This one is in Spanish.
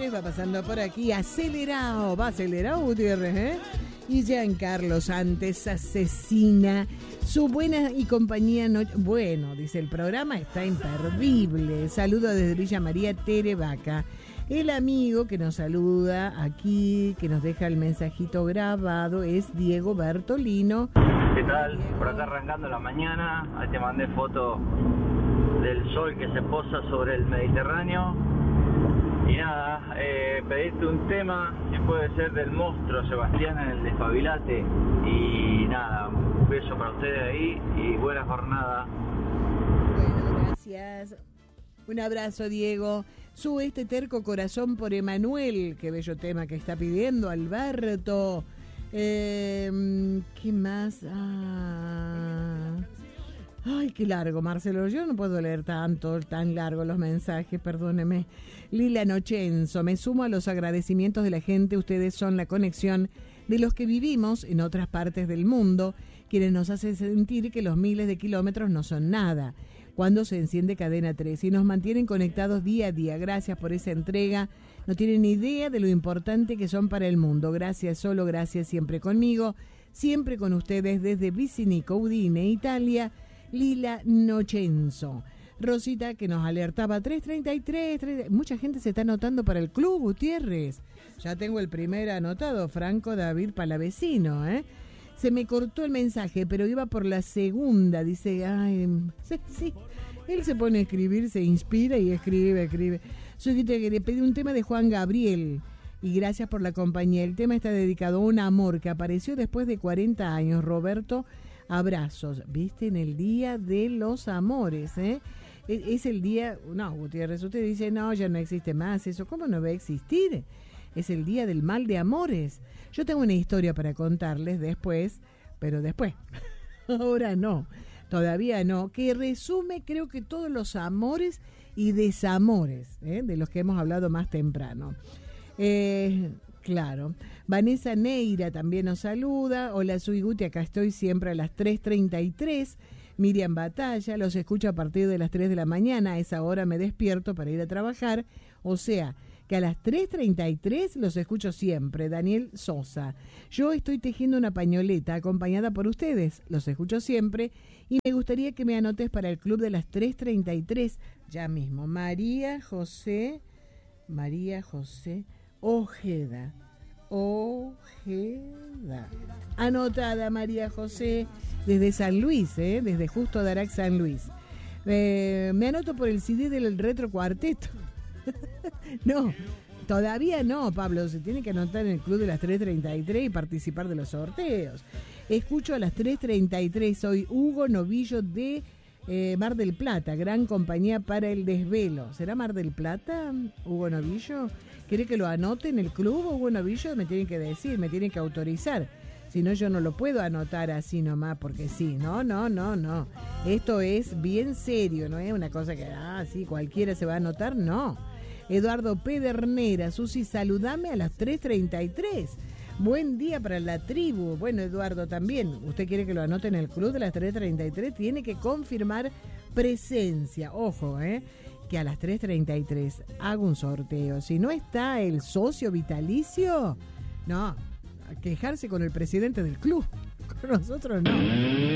señores, va pasando por aquí, acelerado, va acelerado Gutiérrez, ¿eh? Y Giancarlo Santos asesina su buena y compañía noche. Bueno, dice, el programa está imperdible. Saludo desde Villa María Terevaca. El amigo que nos saluda aquí, que nos deja el mensajito grabado, es Diego Bertolino. ¿Qué tal? Por acá arrancando la mañana, ahí te mandé foto del sol que se posa sobre el Mediterráneo. Y nada, pedirte un tema que puede ser del monstruo Sebastián en el Despabilate. Y nada, un beso para ustedes ahí y buena jornada. Bueno, gracias. Un abrazo, Diego. Sube este terco corazón por Emanuel. Qué bello tema que está pidiendo Alberto. ¿Qué más? Ay, qué largo, Marcelo. Yo no puedo leer tan largo los mensajes, perdóneme. Lila Nochenzo, me sumo a los agradecimientos de la gente. Ustedes son la conexión de los que vivimos en otras partes del mundo, quienes nos hacen sentir que los miles de kilómetros no son nada. Cuando se enciende Cadena 3 y nos mantienen conectados día a día. Gracias por esa entrega. No tienen idea de lo importante que son para el mundo. Gracias, solo gracias, siempre conmigo, siempre con ustedes desde Vicinico, Udine, Italia. Lila Nochenzo. Rosita que nos alertaba 3:33. Mucha gente se está anotando para el club, Gutiérrez. Ya tengo el primer anotado, Franco David Palavecino, ¿eh? Se me cortó el mensaje, pero iba por la segunda. Dice, ay, sí. Él se pone a escribir, se inspira y escribe. Soy que le pedí un tema de Juan Gabriel. Y gracias por la compañía. El tema está dedicado a un amor que apareció después de 40 años. Roberto, abrazos. ¿Viste? En el Día de los Amores, ¿eh? Es el día... No, Gutiérrez, usted dice, no, ya no existe más eso. ¿Cómo no va a existir? Es el Día del Mal de Amores. Yo tengo una historia para contarles después, pero después. Ahora no, todavía no. Que resume, creo que todos los amores y desamores, de los que hemos hablado más temprano. Claro. Vanessa Neira también nos saluda. Hola, soy Guti, acá estoy siempre a las 3:33. Miriam Batalla, los escucho a partir de las 3 de la mañana. A esa hora me despierto para ir a trabajar. O sea, que a las 3:33 los escucho siempre. Daniel Sosa. Yo estoy tejiendo una pañoleta acompañada por ustedes. Los escucho siempre y me gustaría que me anotes para el club de las 3:33. Ya mismo. María José Ojeda. Anotada, María José, desde San Luis, desde Justo Darac, San Luis. Me anoto por el CD del Retro Cuarteto. No, todavía no, Pablo. Se tiene que anotar en el club de las 3:33 y participar de los sorteos. Escucho a las 3:33. Soy Hugo Novillo de Mar del Plata, gran compañía para el desvelo. ¿Será Mar del Plata, Hugo Novillo? ¿Quiere que lo anote en el club, Hugo Novillo? Me tienen que decir, me tienen que autorizar. Si no, yo no lo puedo anotar así nomás, porque sí. No. Esto es bien serio, no es una cosa que, sí, cualquiera se va a anotar, no. Eduardo Pedernera, Susi, saludame a las 3:33. Buen día para la tribu. Bueno, Eduardo, también. ¿Usted quiere que lo anote en el club de las 3:33? Tiene que confirmar presencia. Ojo, que a las 3:33 hago un sorteo. Si no está el socio vitalicio, no, a quejarse con el presidente del club. Con nosotros no.